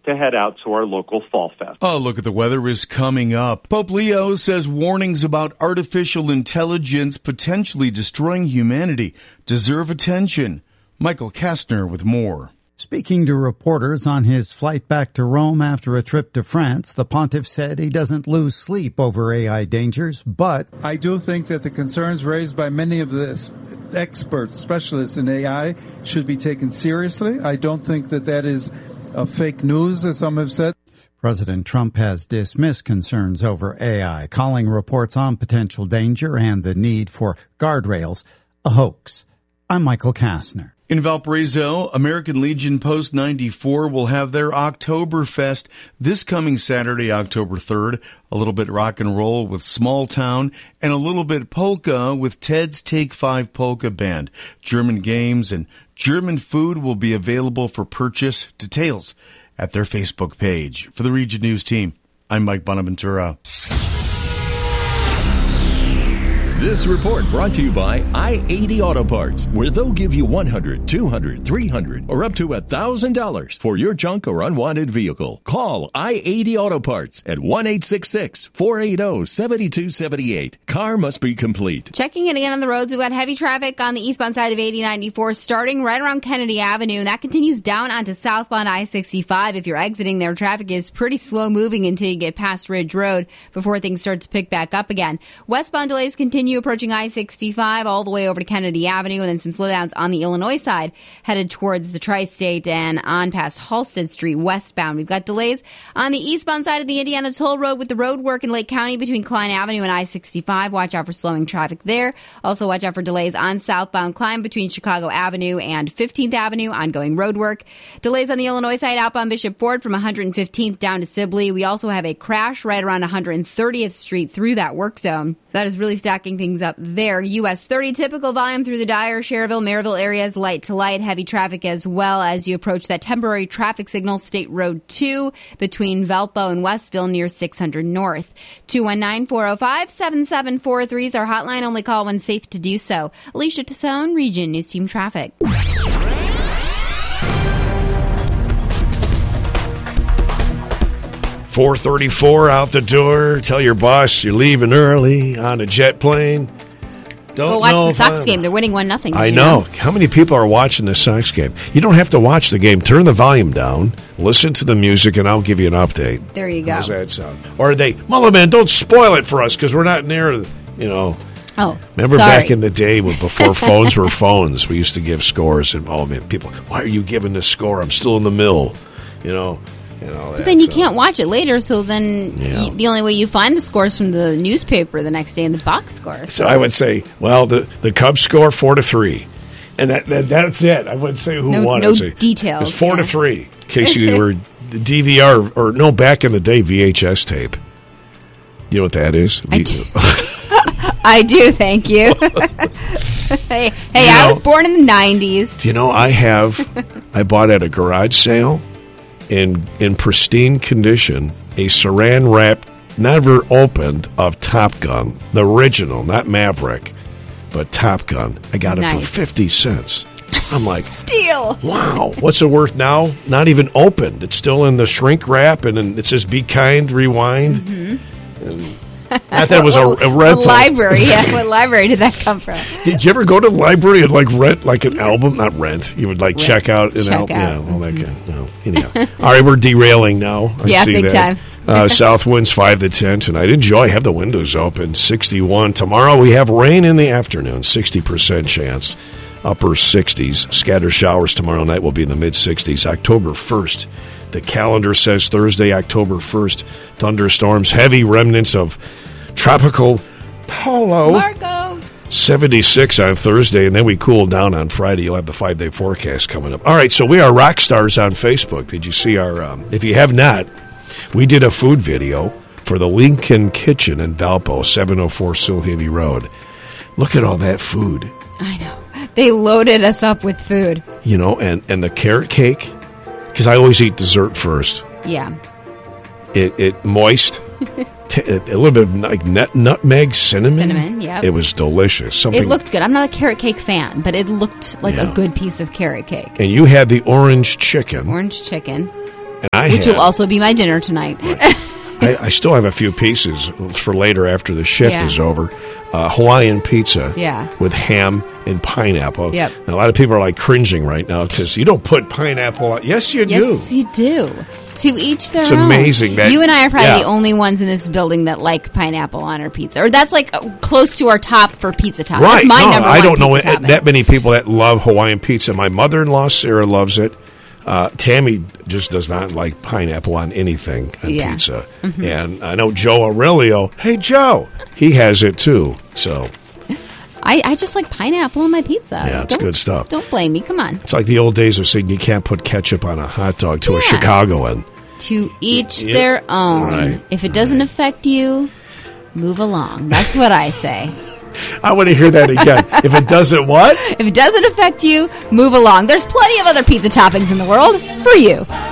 to head out to our local Fall Fest. Oh, look at the weather is coming up. Pope Leo says warnings about artificial intelligence potentially destroying humanity deserve attention. Michael Kastner with more. Speaking to reporters on his flight back to Rome after a trip to France, the pontiff said he doesn't lose sleep over AI dangers, but I do think that the concerns raised by many of the experts, specialists in AI, should be taken seriously. I don't think that is fake news, as some have said. President Trump has dismissed concerns over AI, calling reports on potential danger and the need for guardrails a hoax. I'm Michael Kastner. In Valparaiso, American Legion Post 94 will have their Oktoberfest this coming Saturday, October 3rd. A little bit rock and roll with Small Town and a little bit polka with Ted's Take 5 Polka Band. German games and German food will be available for purchase. Details at their Facebook page. For the Region News team, I'm Mike Bonaventura. This report brought to you by I-80 Auto Parts, where they'll give you $100, $200, $300, or up to $1,000 for your junk or unwanted vehicle. Call I-80 Auto Parts at 1-866-480-7278. Car must be complete. Checking in again on the roads, we've got heavy traffic on the eastbound side of 8094 starting right around Kennedy Avenue, and that continues down onto southbound I-65. If you're exiting there, traffic is pretty slow moving until you get past Ridge Road before things start to pick back up again. Westbound delays continue approaching I-65 all the way over to Kennedy Avenue, and then some slowdowns on the Illinois side headed towards the Tri-State and on past Halsted Street westbound. We've got delays on the eastbound side of the Indiana Toll Road with the road work in Lake County between Klein Avenue and I-65. Watch out for slowing traffic there. Also watch out for delays on southbound Klein between Chicago Avenue and 15th Avenue, ongoing road work. Delays on the Illinois side outbound Bishop Ford from 115th down to Sibley. We also have a crash right around 130th Street through that work zone. That is really stacking things up there. US 30 typical volume through the Dyer, Cherville, Maryville areas, light to light, heavy traffic as well as you approach that temporary traffic signal, State Road 2 between Valpo and Westville near 600 North. 219-405-7743 is our hotline. Only call when safe to do so. Alicia Tassone, Region News Team Traffic. 4:34 out the door. Tell your boss you're leaving early on a jet plane. Go watch the Sox game. They're winning 1-0. I know. How many people are watching the Sox game? You don't have to watch the game. Turn the volume down. Listen to the music, and I'll give you an update. There you go. How's that sound? Or are they, Mullah Man, don't spoil it for us because we're not near, Oh, remember sorry. back in the day before phones were phones, we used to give scores, and people, why are you giving this score? I'm still in the mill, But then you can't watch it later, so then the only way you find the scores from the newspaper the next day in the box score. So I would say, well, the Cubs score 4-3, and that's it. I wouldn't say who won. No details. It's 4-3. In case you were DVR or no, back in the day VHS tape. You know what that is? I do. I do. Thank you. hey, I was born in the 90s. Do you know I bought at a garage sale. In pristine condition, a saran wrapped, never opened of Top Gun, the original, not Maverick, but Top Gun. I got it for 50 cents. I'm like, steal! Wow, what's it worth now? Not even opened. It's still in the shrink wrap, and it says "Be kind, rewind." Mm-hmm. And not that it was a rental. Library, what library did that come from? Did you ever go to the library and rent an album? Not rent. You would check out an album. Yeah, all that kind. No, anyhow. All right, we're derailing now. I see big that. Time. South winds 5 to 10 tonight. Enjoy. Have the windows open. 61 tomorrow. We have rain in the afternoon. 60% chance. Upper 60s. Scattered showers tomorrow night will be in the mid 60s. October 1st. The calendar says Thursday, October 1st. Thunderstorms. Heavy remnants of tropical Paulo. Marco. 76 on Thursday, and then we cool down on Friday. You'll have the 5-day forecast coming up. All right, so we are rock stars on Facebook. Did you see our, if you have not, we did a food video for the Lincoln Kitchen in Valpo, 704 Silhavy Road. Look at all that food. I know. They loaded us up with food. And the carrot cake, because I always eat dessert first. Yeah. It moist. A little bit of nutmeg, cinnamon. Cinnamon, yeah. It was delicious. It looked good. I'm not a carrot cake fan, but it looked like a good piece of carrot cake. And you had the orange chicken. Orange chicken. And Which will also be my dinner tonight. I still have a few pieces for later after the shift Yeah. is over. Hawaiian pizza Yeah. with ham and pineapple. Yep. And a lot of people are like cringing right now because you don't put pineapple on. Yes, you do. Yes, you do. To each their It's own. amazing that- you and I are probably yeah. the only ones in this building that like pineapple on our pizza. Or that's like close to our top for pizza topping. Right. That's my No, number I one don't know pizza topping. that many people that love Hawaiian pizza. My mother-in-law, Sarah, loves it. Tammy just does not like pineapple on anything on Yeah. pizza. And I know Joe Aurelio. Hey, Joe. He has it too. So, I just like pineapple on my pizza. yeah, it's good stuff. Don't blame me. Come on. It's like the old days of saying you can't put ketchup on a hot dog to a Yeah. Chicagoan. To each Yeah. their own. Right. If it doesn't affect you, move along. That's what I say. I want to hear that again. If it doesn't what? If it doesn't affect you, move along. There's plenty of other pizza toppings in the world for you.